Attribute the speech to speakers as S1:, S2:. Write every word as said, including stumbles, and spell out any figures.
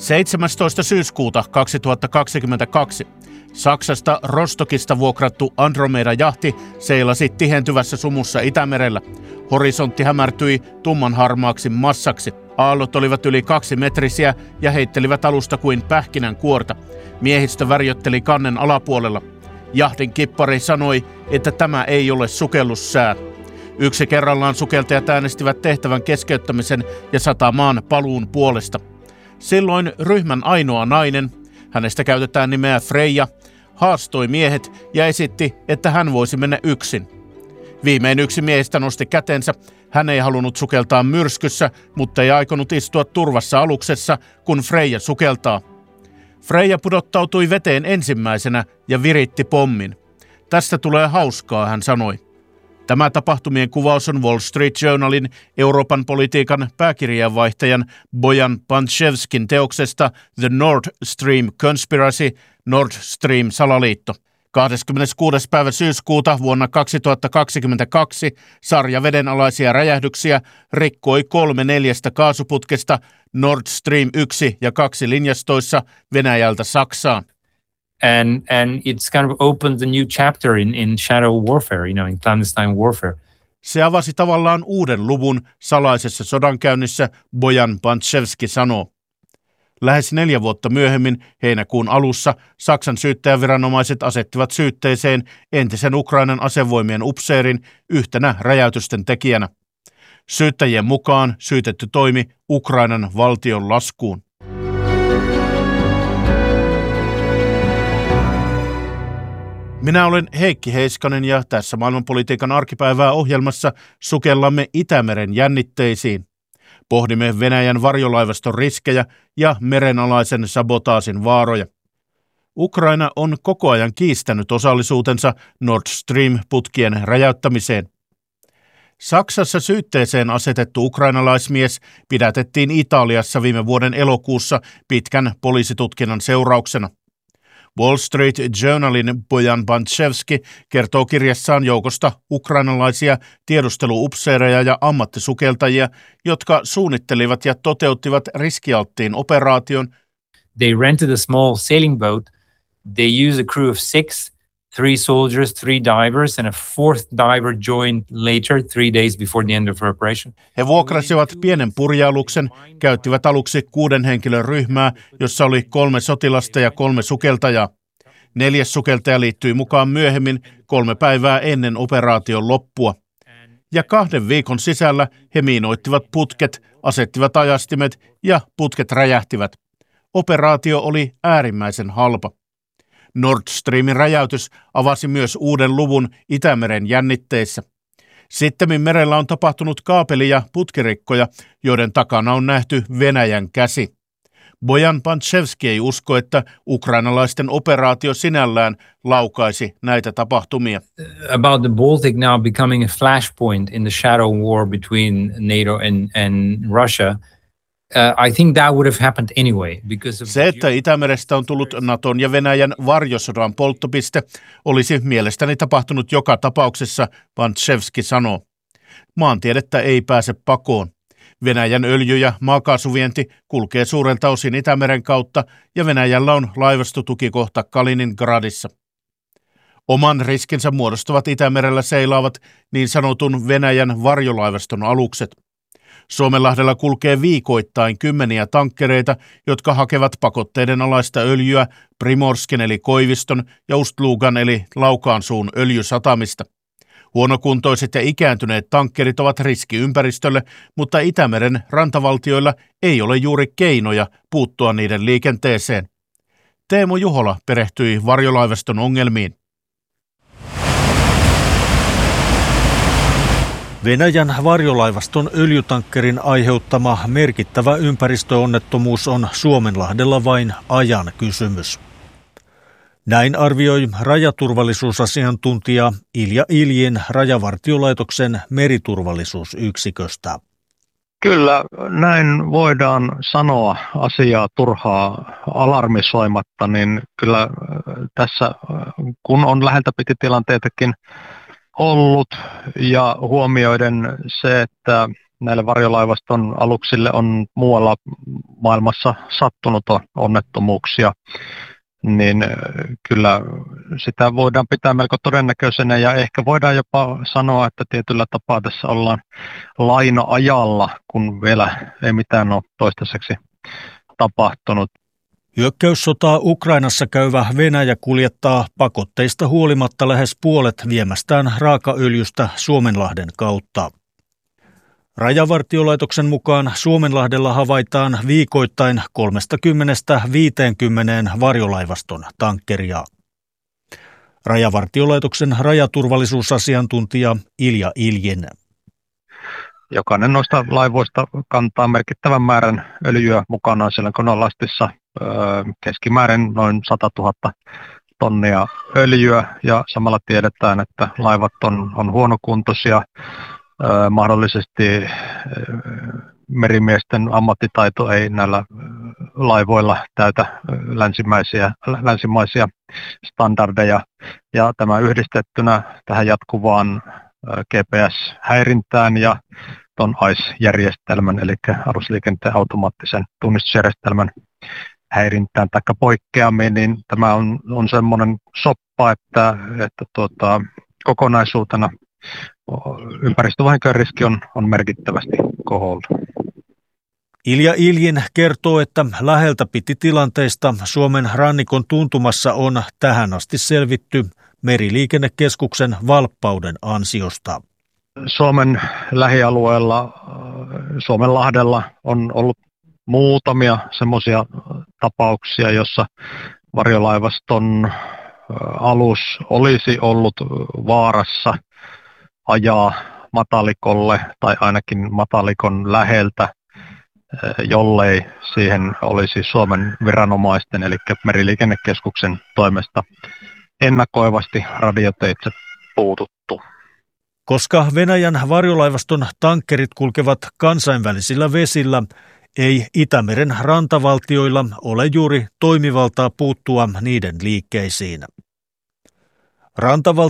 S1: seitsemästoista syyskuuta kaksituhattakaksikymmentäkaksi Saksasta Rostokista vuokrattu Andromeda-jahti seilasi tihentyvässä sumussa Itämerellä. Horisontti hämärtyi tummanharmaaksi massaksi. Aallot olivat yli kaksimetrisiä ja heittelivät alusta kuin pähkinän kuorta. Miehistö värjötteli kannen alapuolella. Jahtin kippari sanoi, että tämä ei ole sukellussää. Yksi kerrallaan sukeltajat äänestivät tehtävän keskeyttämisen ja satamaan paluun puolesta. Silloin ryhmän ainoa nainen, hänestä käytetään nimeä Freija, haastoi miehet ja esitti, että hän voisi mennä yksin. Viimein yksi miehistä nosti kätensä. Hän ei halunnut sukeltaa myrskyssä, mutta ei aikonut istua turvassa aluksessa, kun Freija sukeltaa. Freija pudottautui veteen ensimmäisenä ja viritti pommin. Tästä tulee hauskaa, hän sanoi. Tämä tapahtumien kuvaus on Wall Street Journalin Euroopan politiikan pääkirjeenvaihtajan Bojan Pančevskin teoksesta The Nord Stream Conspiracy, Nord Stream salaliitto. kahdeskymmeneskuudes päivä syyskuuta vuonna kaksituhattakaksikymmentäkaksi sarja vedenalaisia räjähdyksiä rikkoi kolme neljästä kaasuputkesta Nord Stream yksi ja kaksi linjastoissa Venäjältä Saksaan.
S2: And and it's kind of opened a new chapter in, in shadow warfare, you know, in clandestine warfare.
S1: Se avasi tavallaan uuden luvun salaisessa sodankäynnissä, Bojan Pančevski sanoo. Lähes neljä vuotta myöhemmin, heinäkuun alussa, Saksan syyttäjäviranomaiset asettivat syytteeseen entisen Ukrainan asevoimien upseerin yhtenä räjäytysten tekijänä. Syyttäjien mukaan syytetty toimi Ukrainan valtion laskuun. Minä olen Heikki Heiskanen ja tässä maailmanpolitiikan arkipäivää ohjelmassa sukellamme Itämeren jännitteisiin. Pohdimme Venäjän varjolaivaston riskejä ja merenalaisen sabotaasin vaaroja. Ukraina on koko ajan kiistänyt osallisuutensa Nord Stream-putkien räjäyttämiseen. Saksassa syytteeseen asetettu ukrainalaismies pidätettiin Italiassa viime vuoden elokuussa pitkän poliisitutkinnan seurauksena. Wall Street Journalin Bojan Pančevski kertoo kirjassaan joukosta ukrainalaisia tiedusteluupseereja ja ammattisukeltajia, jotka suunnittelivat ja toteuttivat riskialttiin operaation.
S2: They rented a small sailing boat. They used a crew of six, three soldiers, three divers and a fourth diver joined later, three days before the end of her operation.
S1: He vuokrasivat pienen purjealuksen, käyttivät aluksi kuuden henkilön ryhmää, jossa oli kolme sotilasta ja kolme sukeltajaa. Neljäs sukeltaja liittyi mukaan myöhemmin kolme päivää ennen operaation loppua. Ja kahden viikon sisällä he miinoittivat putket, asettivat ajastimet ja putket räjähtivät. Operaatio oli äärimmäisen halpa. Nord Streamin räjäytys avasi myös uuden luvun Itämeren jännitteissä. Sittemmin merellä on tapahtunut kaapeli- ja putkirikkoja, joiden takana on nähty Venäjän käsi. Bojan Pančevski ei usko, että ukrainalaisten operaatio sinällään laukaisi näitä tapahtumia.
S2: About the Baltic now becoming a flashpoint in the shadow war between NATO and, and Russia. Uh, I think that would have happened anyway because of
S1: Se, että Itämerestä on tullut Naton ja Venäjän varjosodan polttopiste, olisi mielestäni tapahtunut joka tapauksessa, Pančevski sanoo. Maantiedettä ei pääse pakoon. Venäjän öljy- ja maakaasuvienti kulkee suurelta osin Itämeren kautta ja Venäjällä on laivastotukikohta Kaliningradissa. Oman riskinsä muodostavat Itämerellä seilaavat niin sanotun Venäjän varjolaivaston alukset. Suomenlahdella kulkee viikoittain kymmeniä tankkereita, jotka hakevat pakotteiden alaista öljyä Primorskin eli Koiviston ja Ust-Lugan eli Laukaansuun öljysatamista. Huonokuntoiset ja ikääntyneet tankkerit ovat riski ympäristölle, mutta Itämeren rantavaltioilla ei ole juuri keinoja puuttua niiden liikenteeseen. Teemu Juhola perehtyi varjolaivaston ongelmiin.
S3: Venäjän varjolaivaston öljytankkerin aiheuttama merkittävä ympäristöonnettomuus on Suomenlahdella vain ajan kysymys. Näin arvioi rajaturvallisuusasiantuntija Ilja Iljin Rajavartiolaitoksen meriturvallisuusyksiköstä.
S4: Kyllä, näin voidaan sanoa asiaa turhaa alarmisoimatta, niin kyllä tässä kun on läheltä piti tilanteitakin ollut ja huomioiden se, että näille varjolaivaston aluksille on muualla maailmassa sattunut onnettomuuksia, niin kyllä sitä voidaan pitää melko todennäköisenä ja ehkä voidaan jopa sanoa, että tietyllä tapaa tässä ollaan laina-ajalla, kun vielä ei mitään ole toistaiseksi tapahtunut.
S3: Hyökkäyssotaa Ukrainassa käyvä Venäjä kuljettaa pakotteista huolimatta lähes puolet viemästään raakaöljystä Suomenlahden kautta. Rajavartiolaitoksen mukaan Suomenlahdella havaitaan viikoittain kolmekymmentä viisikymmentä varjolaivaston tankkeria. Rajavartiolaitoksen rajaturvallisuusasiantuntija Ilja Iljin.
S4: Jokainen noista laivoista kantaa merkittävän määrän öljyä mukanaan siellä konolastissa, keskimäärin noin sata tuhatta tonnia öljyä, ja samalla tiedetään, että laivat on, on huonokuntoisia. Mahdollisesti merimiesten ammattitaito ei näillä laivoilla täytä länsimäisiä, länsimaisia standardeja, ja tämä yhdistettynä tähän jatkuvaan G P S-häirintään ja tuon A I S-järjestelmän, eli alusliikenteen automaattisen tunnistusjärjestelmän häirintään tai poikkeamiin, niin tämä on, on semmoinen soppa, että, että tuota, kokonaisuutena ympäristövahinkojen riski on, on merkittävästi koholla.
S3: Ilja Iljin kertoo, että läheltä piti tilanteista Suomen rannikon tuntumassa on tähän asti selvitty Meriliikennekeskuksen valppauden ansiosta.
S4: Suomen lähialueella, Suomenlahdella on ollut muutamia semmoisia tapauksia, jossa varjolaivaston alus olisi ollut vaarassa ajaa matalikolle tai ainakin matalikon läheltä, jollei siihen olisi Suomen viranomaisten eli Meriliikennekeskuksen toimesta ennakoivasti radioteitse puututtu.
S3: Koska Venäjän varjolaivaston tankkerit kulkevat kansainvälisillä vesillä, ei Itämeren rantavaltioilla ole juuri toimivaltaa puuttua niiden liikkeisiin. Rantavaltio